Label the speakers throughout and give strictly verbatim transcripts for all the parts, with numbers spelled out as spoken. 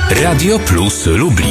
Speaker 1: Radio Plus Lublin.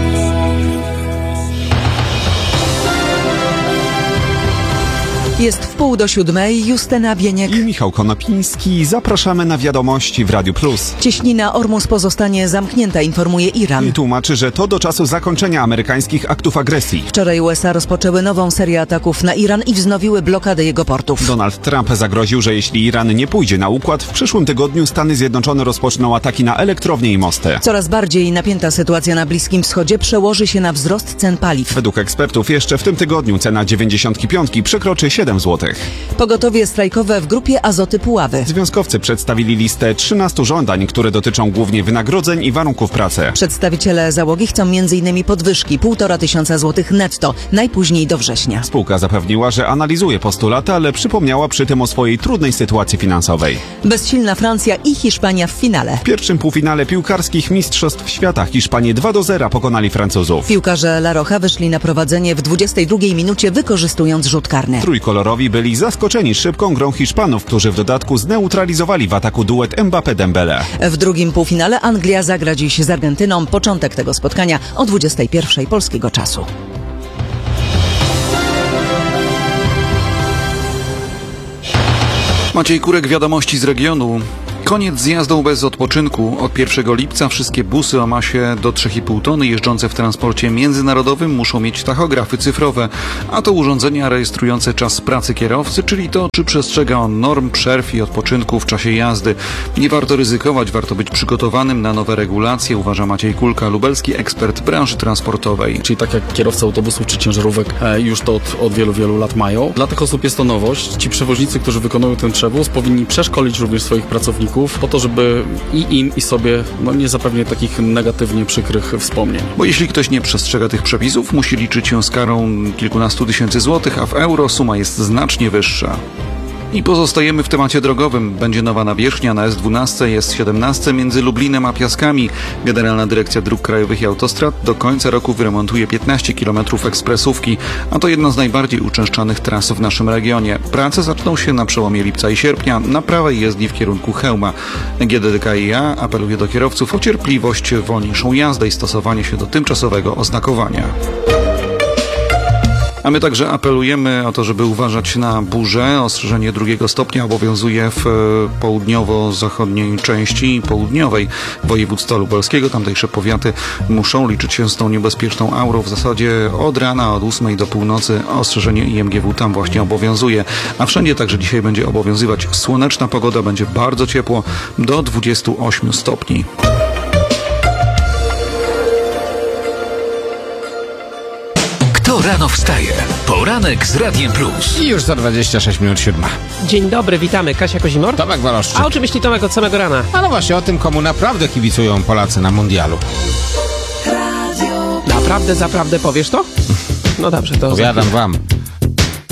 Speaker 2: Jest w pół do siódmej. Justyna Wieniek
Speaker 3: i Michał Konopiński. Zapraszamy na wiadomości w Radiu Plus.
Speaker 2: Cieśnina Ormus pozostanie zamknięta, informuje Iran.
Speaker 3: I tłumaczy, że to do czasu zakończenia amerykańskich aktów agresji.
Speaker 2: Wczoraj U S A rozpoczęły nową serię ataków na Iran i wznowiły blokadę jego portów.
Speaker 3: Donald Trump zagroził, że jeśli Iran nie pójdzie na układ, w przyszłym tygodniu Stany Zjednoczone rozpoczną ataki na elektrownie i mosty.
Speaker 2: Coraz bardziej napięta sytuacja na Bliskim Wschodzie przełoży się na wzrost cen paliw.
Speaker 3: Według ekspertów jeszcze w tym tygodniu cena dziewięćdziesiątki piątki przekroczy siedem złotych.
Speaker 2: Pogotowie strajkowe w Grupie Azoty Puławy.
Speaker 3: Związkowcy przedstawili listę trzynastu żądań, które dotyczą głównie wynagrodzeń i warunków pracy.
Speaker 2: Przedstawiciele załogi chcą między innymi podwyżki półtora tysiąca złotych netto, najpóźniej do września.
Speaker 3: Spółka zapewniła, że analizuje postulaty, ale przypomniała przy tym o swojej trudnej sytuacji finansowej.
Speaker 2: Bezsilna Francja i Hiszpania w finale.
Speaker 3: W pierwszym półfinale piłkarskich Mistrzostw Świata Hiszpanie dwa do zera pokonali Francuzów.
Speaker 2: Piłkarze La Rocha wyszli na prowadzenie w dwudziestej drugiej minucie, wykorzystując rzut karny.
Speaker 3: Trójkolorowi byli zaskoczeni szybką grą Hiszpanów, którzy w dodatku zneutralizowali w ataku duet Mbappé-Dembélé.
Speaker 2: W drugim półfinale Anglia zagra dziś z Argentyną. Początek tego spotkania o dwudziestej pierwszej polskiego czasu.
Speaker 4: Maciej Kurek, wiadomości z regionu. Koniec z jazdą bez odpoczynku. Od pierwszego lipca wszystkie busy o masie do trzy i pół tony jeżdżące w transporcie międzynarodowym muszą mieć tachografy cyfrowe, a to urządzenia rejestrujące czas pracy kierowcy, czyli to, czy przestrzega on norm, przerw i odpoczynku w czasie jazdy. Nie warto ryzykować, warto być przygotowanym na nowe regulacje, uważa Maciej Kulka, lubelski ekspert branży transportowej.
Speaker 5: Czyli tak jak kierowcy autobusów czy ciężarówek już to od, od wielu, wielu lat mają. Dla tych osób jest to nowość. Ci przewoźnicy, którzy wykonują ten przewóz, powinni przeszkolić również swoich pracowników po to, żeby i im, i sobie no, nie zapewniać takich negatywnie przykrych wspomnień.
Speaker 4: Bo jeśli ktoś nie przestrzega tych przepisów, musi liczyć się z karą kilkunastu tysięcy złotych, a w euro suma jest znacznie wyższa. I pozostajemy w temacie drogowym. Będzie nowa nawierzchnia na S dwanaście i S siedemnaście między Lublinem a Piaskami. Generalna Dyrekcja Dróg Krajowych i Autostrad do końca roku wyremontuje piętnaście kilometrów ekspresówki, a to jedna z najbardziej uczęszczanych tras w naszym regionie. Prace zaczną się na przełomie lipca i sierpnia na prawej jezdni w kierunku Chełma. G D D K i A apeluje do kierowców o cierpliwość, wolniejszą jazdę i stosowanie się do tymczasowego oznakowania. A my także apelujemy o to, żeby uważać na burze. Ostrzeżenie drugiego stopnia obowiązuje w południowo-zachodniej części południowej województwa lubelskiego. Tamtejsze powiaty muszą liczyć się z tą niebezpieczną aurą. W zasadzie od rana, od ósmej do północy ostrzeżenie I M G W tam właśnie obowiązuje. A wszędzie także dzisiaj będzie obowiązywać słoneczna pogoda. Będzie bardzo ciepło, do dwudziestu ośmiu stopni.
Speaker 1: Rano wstaje. Poranek z Radiem Plus.
Speaker 6: I już za dwadzieścia sześć minut siódma.
Speaker 7: Dzień dobry, witamy. Kasia Kozimor.
Speaker 6: Tomek Waloszczyk.
Speaker 7: A o czym myśli Tomek od samego rana?
Speaker 6: A no właśnie o tym, komu naprawdę kibicują Polacy na mundialu.
Speaker 7: Naprawdę, zaprawdę powiesz to? No dobrze, to...
Speaker 6: Powiadam wam.